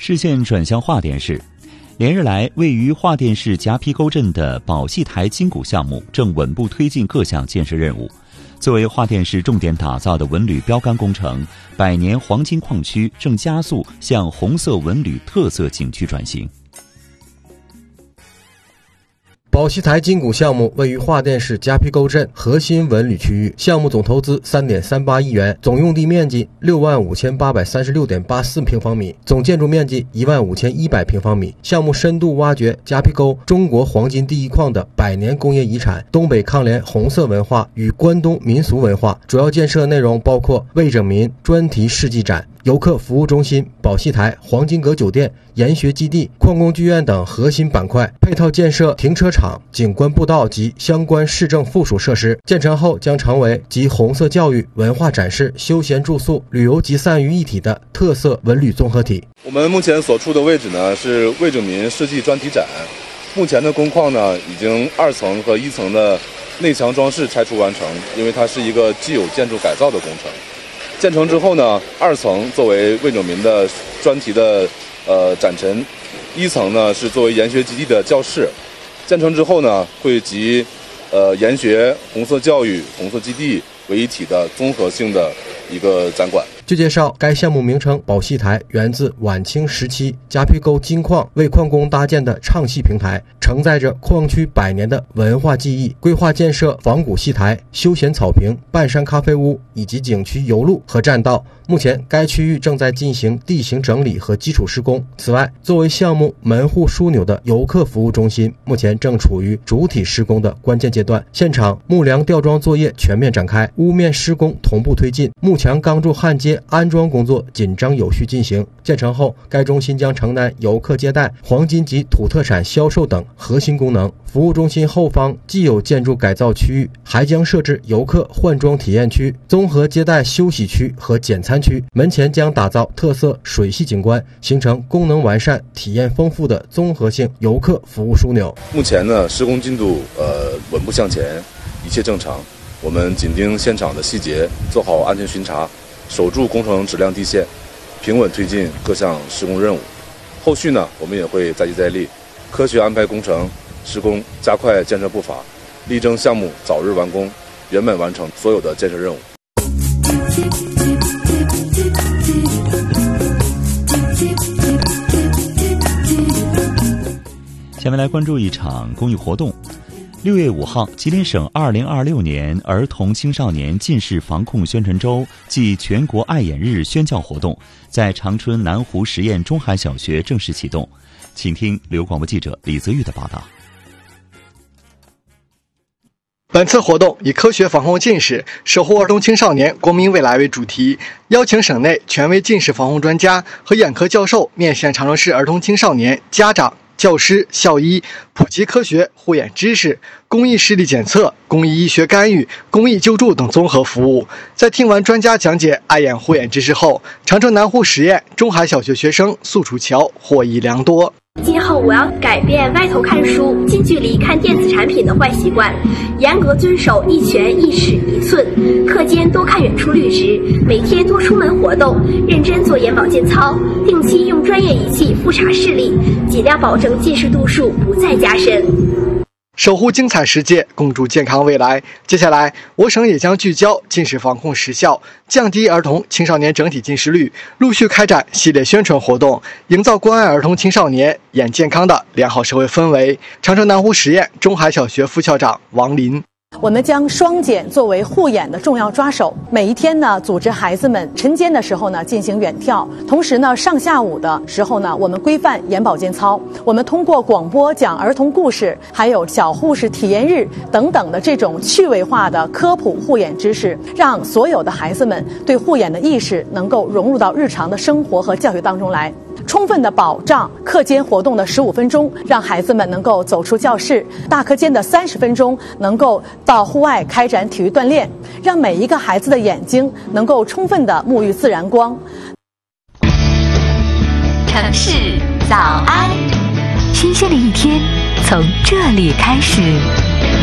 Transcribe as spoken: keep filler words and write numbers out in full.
视线转向桦甸市。连日来，位于桦甸市夹皮沟镇的保戏台筋骨项目正稳步推进各项建设任务。作为桦甸市重点打造的文旅标杆工程，百年黄金矿区正加速向红色文旅特色景区转型。 保戏台筋骨项目位于桦甸市夹皮沟镇核心文旅区域，项目总投资 三点三八亿元，总用地面积 六万五千八百三十六点八四平方米，总建筑面积 一万五千一百平方米。项目深度挖掘夹皮沟中国黄金第一矿的百年工业遗产东北抗联红色文化与关东民俗文化。主要建设内容包括魏拯民专题世纪展、游客服务中心、保戏台、黄金阁酒店、研学基地、矿工剧院等核心板块，配套建设停车场、景观步道及相关市政附属设施。建成后将成为集红色教育、文化展示、休闲住宿、旅游集散于一体的特色文旅综合体。 我们目前所处的位置呢是魏拯民世纪专题展，目前的工况呢已经二层和一层的内墙装饰拆除完成，因为它是一个既有建筑改造的工程。建成之后呢，二层作为魏拯民的专题的呃展陈，一层呢是作为研学基地的教室。建成之后呢，会集呃研学、红色教育、红色基地为一体的综合性的一个展馆。 据介绍，该项目名称保戏台源自晚清时期夹皮沟金矿为矿工搭建的唱戏平台，承载着矿区百年的文化记忆。规划建设仿古戏台、休闲草坪、半山咖啡屋以及景区游路和栈道。目前该区域正在进行地形整理和基础施工。此外，作为项目门户枢纽的游客服务中心目前正处于主体施工的关键阶段，现场木梁吊装作业全面展开，屋面施工同步推进，幕墙钢柱焊接安装工作紧张有序进行。建成后，该中心将承担游客接待、黄金及土特产销售等核心功能。服务中心后方既有建筑改造区域，还将设置游客换装体验区、综合接待休息区和简餐区。门前将打造特色水系景观，形成功能完善、体验丰富的综合性游客服务枢纽。 目前呢，施工进度呃稳步向前，一切正常。我们紧盯现场的细节，做好安全巡查，守住工程质量底线，平稳推进各项施工任务。后续呢，我们也会再接再厉，科学安排工程施工，加快建设步伐，力争项目早日完工，圆满完成所有的建设任务。 下面来关注一场公益活动。六月五号，吉林省二零二六年儿童青少年近视防控宣传周暨全国爱眼日宣教活动在长春南湖实验中海小学正式启动。请听刘广播记者李泽玉的报道。 本次活动以科学防控近视，守护儿童青少年国民未来为主题，邀请省内权威近视防控专家和眼科教授面向长春市儿童青少年家长、教师、校医普及科学护眼知识、公益视力检测、公益医学干预、公益救助等综合服务。在听完专家讲解爱眼护眼知识后，长春南湖实验中海小学学生素楚乔获益良多。 今后我要改变歪头看书、近距离看电子产品的坏习惯，严格遵守一拳一尺一寸，课间多看远处绿植，每天多出门活动，认真做眼保健操，定期用专业仪器复查视力，尽量保证近视度数不再加深。 守护精彩世界，共筑健康未来。接下来，我省也将聚焦近视防控实效，降低儿童青少年整体近视率，陆续开展系列宣传活动，营造关爱儿童青少年眼健康的良好社会氛围。长春南湖实验中海小学副校长王林。 我们将双减作为护眼的重要抓手，每一天呢，组织孩子们晨间的时候呢进行远眺，同时呢，上下午的时候呢，我们规范眼保健操。我们通过广播讲儿童故事，还有小护士体验日等等的这种趣味化的科普护眼知识，让所有的孩子们对护眼的意识能够融入到日常的生活和教学当中来。充分的保障课间活动的十五分钟，让孩子们能够走出教室；大课间的三十分钟能够到户外开展体育锻炼，让每一个孩子的眼睛能够充分的沐浴自然光。 城市早安，新鲜的一天从这里开始。